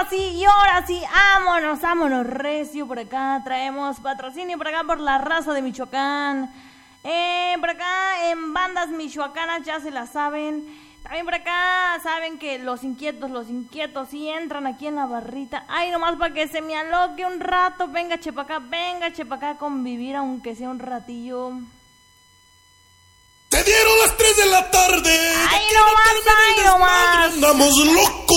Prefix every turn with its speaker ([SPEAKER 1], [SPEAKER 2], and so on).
[SPEAKER 1] ahora sí, vámonos recio por acá. Traemos patrocinio por acá por la raza de Michoacán. Por acá en bandas michoacanas ya se la saben. También por acá saben que los inquietos sí entran aquí en la barrita. Ay, nomás para que se me aloque un rato. Venga, chepa acá a convivir aunque sea un ratillo.
[SPEAKER 2] Te dieron las 3 de la tarde.
[SPEAKER 1] Ay, nomás.
[SPEAKER 2] Andamos locos.